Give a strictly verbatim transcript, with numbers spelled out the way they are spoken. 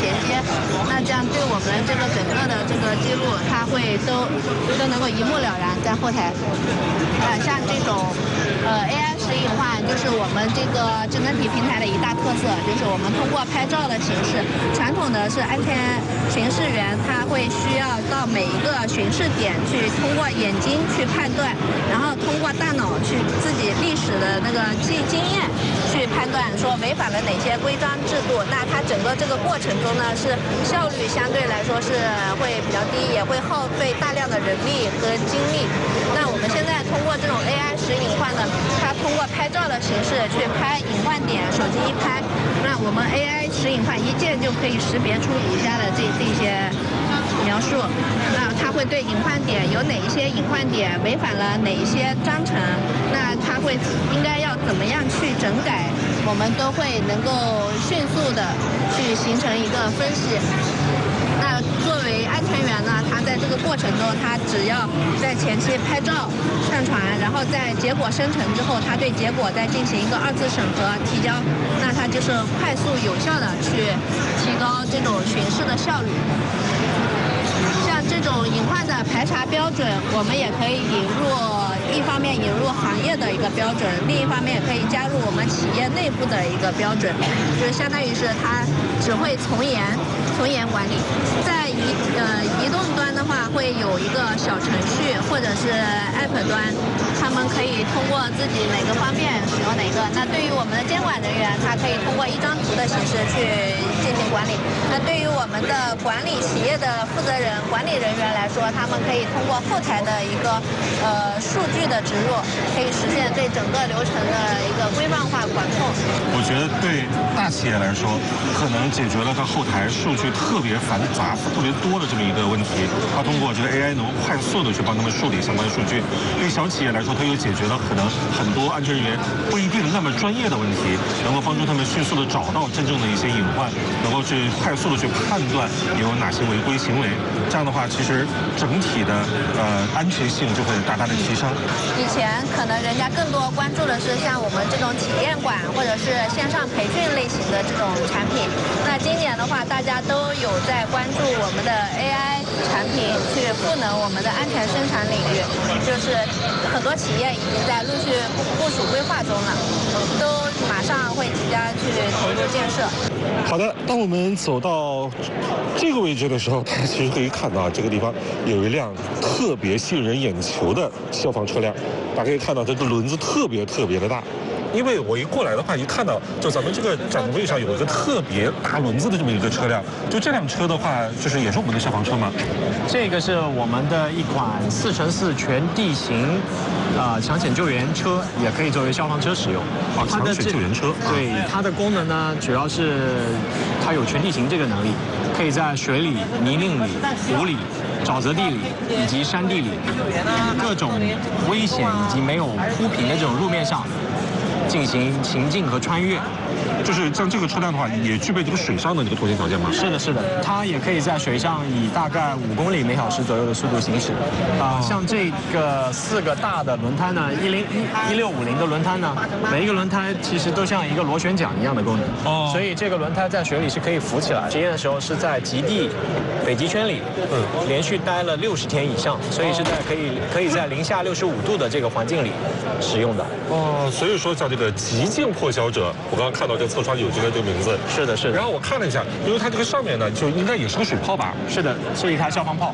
衔接，那这样对我们这个整个的这个记录，它会都都能够一目了然在后台。呃，像这种呃 A I 实隐换，就是我们这个智能体平台的一大特色，就是我们通过拍照的形式，传统的是安全巡视员他会需要到每一个巡视点去通过眼睛去判断，然后通过大脑去自己历史的那个经经验去判断说违反了哪些规章制度。那它整个这个过程中呢，是效率相对来说是会比较低，也会耗费大量的人力和精力。那我们现在通过这种 A I 实隐换呢，它通过拍照的形式去拍隐换点，手机一拍，那我们 A I 实隐换一键就可以识别出以下的这这些描述。那它会对隐换点有哪一些隐换点违反了哪一些章程，那它会应该要怎么样去整改，我们都会能够迅速的去形成一个分析。那作为安全员呢，他在这个过程中，他只要在前期拍照上传，然后在结果生成之后，他对结果再进行一个二次审核提交，那他就是快速有效的去提高这种巡视的效率。像这种隐患的排查标准，我们也可以引入，一方面引入行业的一个标准，另一方面也可以加入我们企业内部的一个标准，就是相当于是它只会从严从严管理。在移呃移动端的话，会有一个小程序或者是 App 端，他们可以通过自己哪个方便使用哪个。那对于我们的监管人员，他可以通过一张图的形式去进行管理。那对于我们的管理企业的负责人、管理人员来说，他们可以通过后台的一个呃数据的植入，可以实现对整个流程的一个规范化管控。 我觉得对大企业来说，可能解决了它后台数据特别繁杂、特别多的这么一个问题。它通过这个 A I 能快速的去帮他们梳理相关的数据。对小企业来说，它又解决了可能很多安全人员不一定那么专业的问题，能够帮助他们迅速的找到真正的一些隐患，能够去快速的去判断有哪些违规行为。这样的话，其实整体的呃安全性就会大大的提升。 以前可能人家更多关注的是像我们这种体验馆或者是线上培训类型的这种产品。那今年的话，大家都有在关注我们的 A I 产品去赋能我们的安全生产领域，就是很多企业已经在陆续部署规划中了，都马上会即将去投入建设。 好的，当我们走到这个位置的时候，大家其实可以看到这个地方有一辆特别吸引人眼球的消防车辆，大家可以看到这个轮子特别特别的大。因为我一过来的话，一看到就咱们这个展位上有一个特别大轮子的这么一个车辆，就这辆车的话，就是也是我们的消防车吗？ 这个是我们的一款四乘四全地形呃抢险救援车，也可以作为消防车使用。 啊，抢险救援车。 对，它的功能呢，主要是它有全地形这个能力，可以在水里、泥泞里、湖里、沼泽地里以及山地里各种危险以及没有铺平的这种路面上进行行进和穿越。 就是像这个车辆的话，也具备这个水上的这个通行条件吗？ 是的，是的，它也可以在水上以大概五公里每小时左右的速度行驶。啊、呃，像这个四个大的轮胎呢，一零一一六五零的轮胎呢，每一个轮胎其实都像一个螺旋桨一样的功能。哦，所以这个轮胎在水里是可以浮起来。实验的时候是在极地北极圈里，嗯，连续待了六十天以上，所以是在可以可以在零下六十五度的这个环境里使用的。 哦，所以说叫这个极境破晓者，我刚刚看到这四川有这个这个名字。 是的，是的。 然后我看了一下，因为它这个上面呢，就应该也是个水泡吧？ 是的，是一台消防炮。